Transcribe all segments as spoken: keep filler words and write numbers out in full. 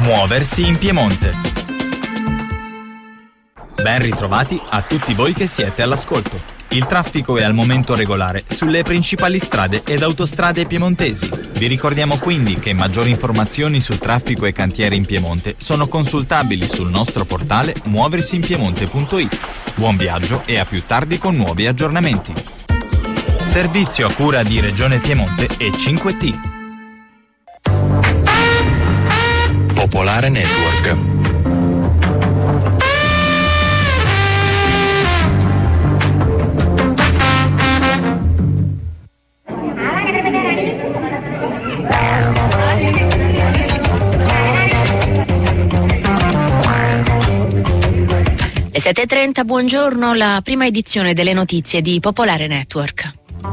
Muoversi in Piemonte. Ben ritrovati a tutti voi che siete all'ascolto. Il traffico è al momento regolare sulle principali strade ed autostrade piemontesi. Vi ricordiamo quindi che maggiori informazioni su traffico e cantieri in Piemonte sono consultabili sul nostro portale muoversinpiemonte punto it. Buon viaggio e a più tardi con nuovi aggiornamenti. Servizio a cura di Regione Piemonte e cinque T. Popolare Network. Le sette e trenta, buongiorno, la prima edizione delle notizie di Popolare Network.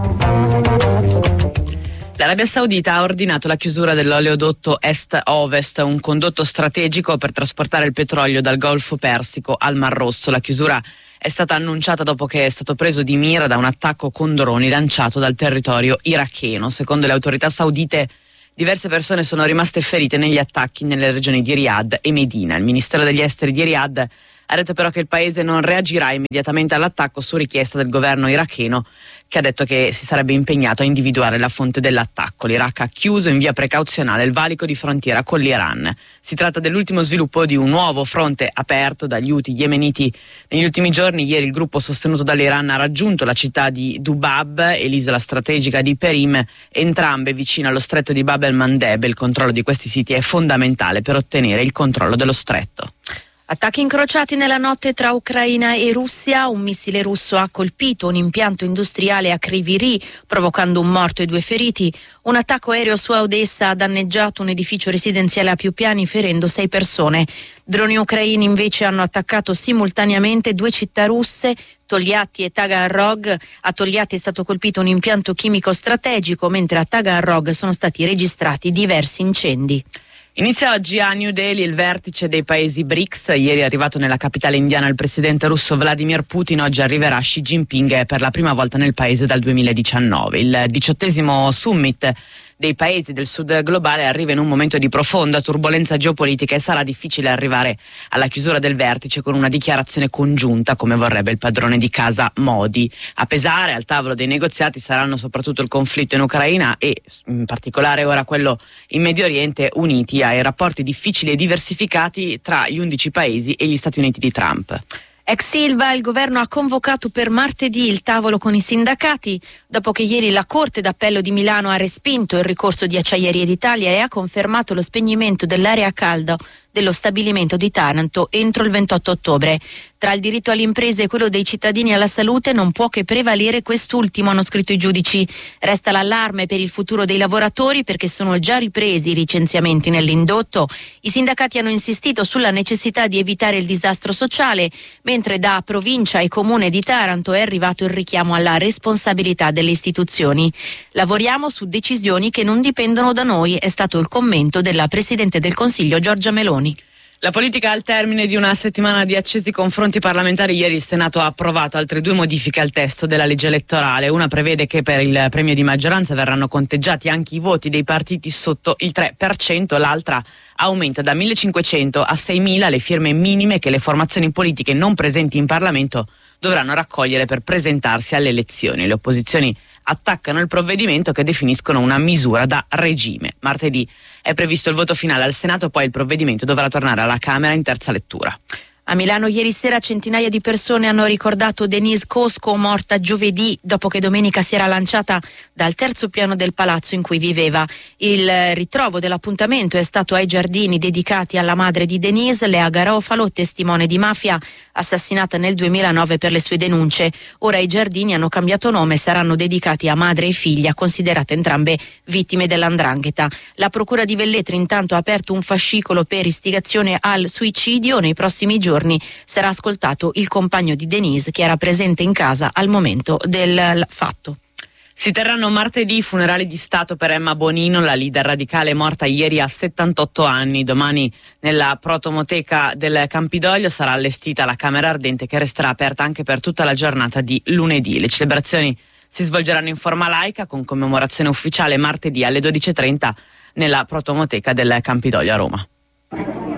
L'Arabia Saudita ha ordinato la chiusura dell'oleodotto Est-Ovest, un condotto strategico per trasportare il petrolio dal Golfo Persico al Mar Rosso. La chiusura è stata annunciata dopo che è stato preso di mira da un attacco con droni lanciato dal territorio iracheno. Secondo le autorità saudite, diverse persone sono rimaste ferite negli attacchi nelle regioni di Riyadh e Medina. Il Ministero degli Esteri di Riyadh ha detto però che il paese non reagirà immediatamente all'attacco su richiesta del governo iracheno, che ha detto che si sarebbe impegnato a individuare la fonte dell'attacco. L'Iraq ha chiuso in via precauzionale il valico di frontiera con l'Iran. Si tratta dell'ultimo sviluppo di un nuovo fronte aperto dagli Houthi yemeniti. Negli ultimi giorni, ieri, il gruppo sostenuto dall'Iran ha raggiunto la città di Dubab e l'isola strategica di Perim, entrambe vicino allo stretto di Bab el-Mandeb. Il controllo di questi siti è fondamentale per ottenere il controllo dello stretto. Attacchi incrociati nella notte tra Ucraina e Russia. Un missile russo ha colpito un impianto industriale a Kryvyi Rih, provocando un morto e due feriti. Un attacco aereo su Odessa ha danneggiato un edificio residenziale a più piani, ferendo sei persone. Droni ucraini invece hanno attaccato simultaneamente due città russe, Togliatti e Taganrog. A Togliatti è stato colpito un impianto chimico strategico, mentre a Taganrog sono stati registrati diversi incendi. Inizia oggi a New Delhi il vertice dei paesi B R I C S. Ieri è arrivato nella capitale indiana il presidente russo Vladimir Putin. Oggi arriverà Xi Jinping per la prima volta nel paese dal duemiladiciannove. Il diciottesimo summit dei paesi del sud globale arriva in un momento di profonda turbolenza geopolitica e sarà difficile arrivare alla chiusura del vertice con una dichiarazione congiunta come vorrebbe il padrone di casa Modi. A pesare al tavolo dei negoziati saranno soprattutto il conflitto in Ucraina e in particolare ora quello in Medio Oriente, uniti ai rapporti difficili e diversificati tra gli undici paesi e gli Stati Uniti di Trump. Ex Silva, il governo ha convocato per martedì il tavolo con i sindacati, dopo che ieri la Corte d'Appello di Milano ha respinto il ricorso di Acciaierie d'Italia e ha confermato lo spegnimento dell'area calda dello stabilimento di Taranto entro il ventotto ottobre. Tra il diritto all'impresa e quello dei cittadini alla salute non può che prevalere quest'ultimo, hanno scritto i giudici. Resta l'allarme per il futuro dei lavoratori perché sono già ripresi i licenziamenti nell'indotto. I sindacati hanno insistito sulla necessità di evitare il disastro sociale, mentre da provincia e comune di Taranto è arrivato il richiamo alla responsabilità delle istituzioni. Lavoriamo su decisioni che non dipendono da noi, è stato il commento della Presidente del Consiglio Giorgia Meloni. La politica al termine di una settimana di accesi confronti parlamentari. Ieri il Senato ha approvato altre due modifiche al testo della legge elettorale. Una prevede che per il premio di maggioranza verranno conteggiati anche i voti dei partiti sotto il tre per cento, l'altra aumenta da millecinquecento a seimila le firme minime che le formazioni politiche non presenti in Parlamento dovranno raccogliere per presentarsi alle elezioni. Le opposizioni attaccano il provvedimento che definiscono una misura da regime. Martedì è previsto il voto finale al Senato, poi il provvedimento dovrà tornare alla Camera in terza lettura. A Milano ieri sera centinaia di persone hanno ricordato Denise Cosco, morta giovedì dopo che domenica si era lanciata dal terzo piano del palazzo in cui viveva. Il ritrovo dell'appuntamento è stato ai giardini dedicati alla madre di Denise, Lea Garofalo, testimone di mafia, assassinata nel duemilanove per le sue denunce. Ora i giardini hanno cambiato nome e saranno dedicati a madre e figlia, considerate entrambe vittime dell''ndrangheta. La procura di Velletri intanto ha aperto un fascicolo per istigazione al suicidio. Nei prossimi giorni sarà ascoltato il compagno di Denise, che era presente in casa al momento del fatto. Si terranno martedì i funerali di Stato per Emma Bonino, la leader radicale morta ieri a settantotto anni. Domani nella protomoteca del Campidoglio sarà allestita la Camera Ardente, che resterà aperta anche per tutta la giornata di lunedì. Le celebrazioni si svolgeranno in forma laica con commemorazione ufficiale martedì alle dodici e trenta nella protomoteca del Campidoglio a Roma.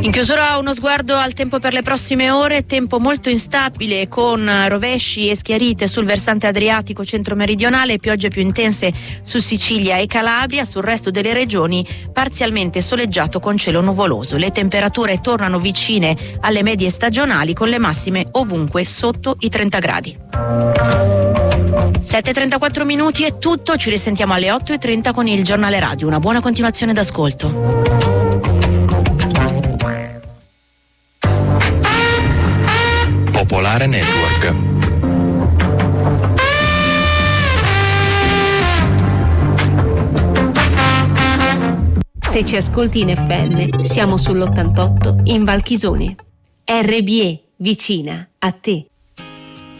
In chiusura uno sguardo al tempo per le prossime ore, tempo molto instabile con rovesci e schiarite sul versante adriatico centro-meridionale, piogge più intense su Sicilia e Calabria, sul resto delle regioni parzialmente soleggiato con cielo nuvoloso. Le temperature tornano vicine alle medie stagionali con le massime ovunque sotto i trenta gradi. sette e trentaquattro minuti è tutto, ci risentiamo alle otto e trenta con il giornale radio. Una buona continuazione d'ascolto. Popolare Network. Se ci ascolti in F M, siamo sull'ottantotto in Valchisone. R B E, vicina a te.